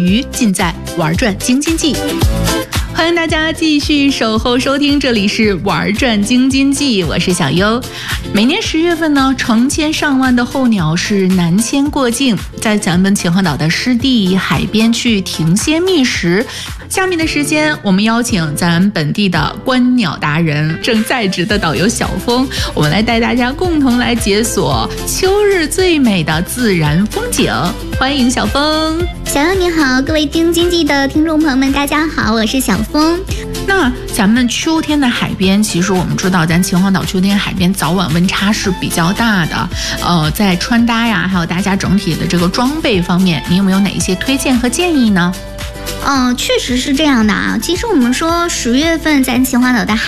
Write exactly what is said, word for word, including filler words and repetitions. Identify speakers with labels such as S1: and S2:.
S1: 鱼，尽在玩转京津冀。欢迎大家继续守候收听，这里是玩转京津冀，我是小优。每年十月份呢，成千上万的候鸟是南迁过境，在咱们秦皇岛的湿地海边去停歇觅食。下面的时间，我们邀请咱本地的观鸟达人，正在职的导游小峰，我们来带大家共同来解锁秋日最美的自然风景。欢迎小峰。
S2: 小优你好，各位京津冀的听众朋友们，大家好，我是小峰。
S1: 那咱们秋天的海边，其实我们知道咱秦皇岛秋天海边早晚温差是比较大的，呃，在穿搭呀，还有大家整体的这个装备方面，你有没有哪一些推荐和建议呢？
S2: 嗯、呃，确实是这样的啊。其实我们说十月份咱秦皇岛的海